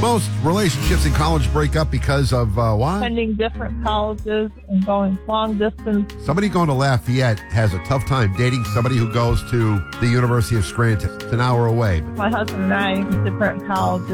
Most relationships in college break up because of what? Attending different colleges and going long distance. Somebody going to Lafayette has a tough time dating somebody who goes to the University of Scranton. It's an hour away. My husband and I, different colleges.